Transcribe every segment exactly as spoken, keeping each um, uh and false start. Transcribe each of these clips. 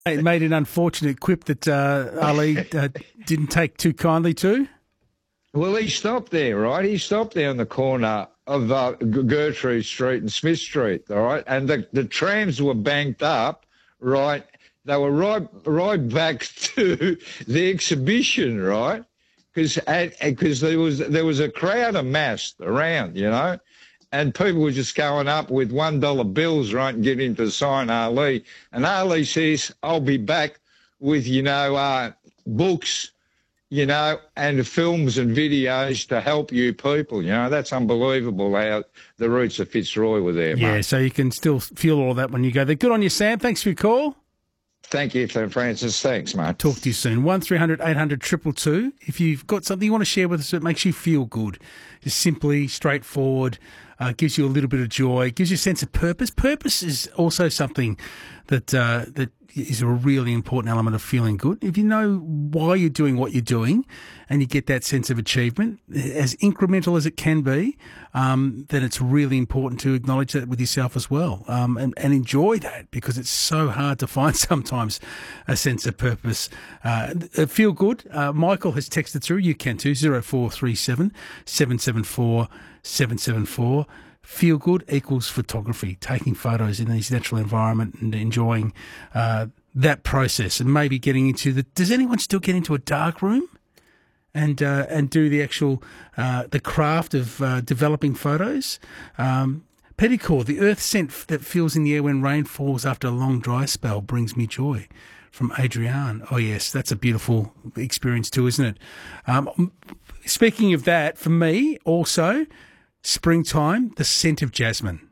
It made an unfortunate quip that uh, Ali uh, didn't take too kindly to. Well, he stopped there, right? He stopped there on the corner of uh, Gertrude Street and Smith Street, all right? And the, the trams were banked up, right? They were right right back to the exhibition, right? Because because there was there was a crowd amassed around, you know, and people were just going up with one dollar bills, right, and getting to sign Ali. And Ali says, "I'll be back with you know uh, books, you know, and films and videos to help you people." You know, that's unbelievable how the roots of Fitzroy were there. Yeah, mate. so you can still feel all that when you go there. Good on you, Sam. Thanks for your call. Thank you, Francis. Thanks, mate. Talk to you soon. one three hundred eight hundred two two two. If you've got something you want to share with us that makes you feel good, just simply, straightforward, uh, gives you a little bit of joy, gives you a sense of purpose. Purpose is also something that uh, that is a really important element of feeling good. If you know why you're doing what you're doing and you get that sense of achievement, as incremental as it can be, um, then it's really important to acknowledge that with yourself as well, um, and, and enjoy that, because it's so hard to find sometimes a sense of purpose. Uh, feel good. Uh, Michael has texted through. You can too. zero four three seven seven seven four seven seven four. Feel good equals photography, taking photos in this natural environment and enjoying uh, that process, and maybe getting into the. Does anyone still get into a dark room and uh, and do the actual uh, the craft of uh, developing photos? Um, Petticore, the earth scent that feels in the air when rain falls after a long dry spell brings me joy. From Adrienne. Oh yes, that's a beautiful experience too, isn't it? Um, speaking of that, for me also. Springtime, the scent of jasmine.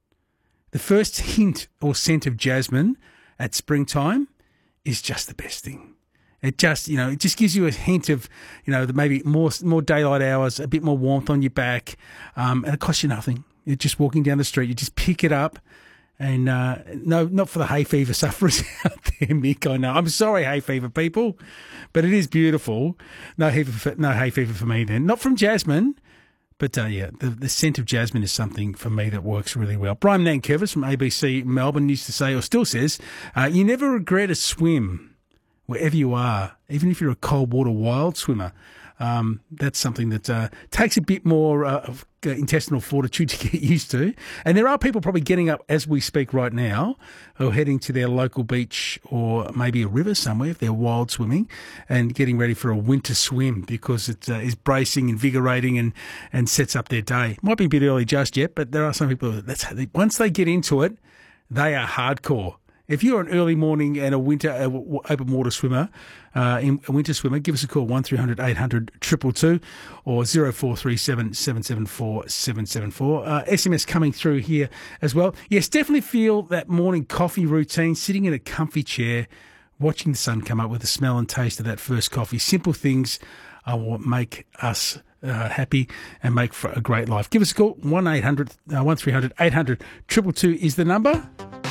The first hint or scent of jasmine at springtime is just the best thing. It just, you know, it just gives you a hint of, you know, maybe more more daylight hours, a bit more warmth on your back, um, and it costs you nothing. You're just walking down the street, you just pick it up, and uh, no, not for the hay fever sufferers out there, Mick. I know. I'm sorry, hay fever people, but it is beautiful. No hay fever, no hay fever for me then. Not from jasmine. But, uh, yeah, the, the scent of jasmine is something for me that works really well. Brian Nankervis from A B C Melbourne used to say, or still says, uh, you never regret a swim wherever you are, even if you're a cold water wild swimmer. Um, that's something that uh, takes a bit more uh, of intestinal fortitude to get used to. And there are people probably getting up as we speak right now who are heading to their local beach or maybe a river somewhere if they're wild swimming and getting ready for a winter swim because it uh, is bracing, invigorating and, and sets up their day. Might be a bit early just yet, but there are some people that that's how they, once they get into it, they are hardcore. If you're an early morning and a winter uh, open water swimmer, uh, in, a winter swimmer, give us a call, one three hundred eight hundred two two two or zero four three seven seven seven four seven seven four. Uh, S M S coming through here as well. Yes, definitely feel that morning coffee routine, sitting in a comfy chair, watching the sun come up with the smell and taste of that first coffee. Simple things are what make us Uh, happy and make for a great life. Give us a call, one eight hundred, one three hundred eight hundred two two two is the number.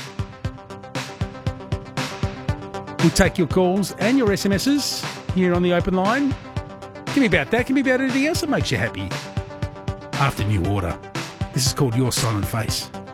We'll take your calls and your S M Ses here on the open line. Can be about that, can be about anything else that makes you happy. After New Order. This is called Your Silent Face.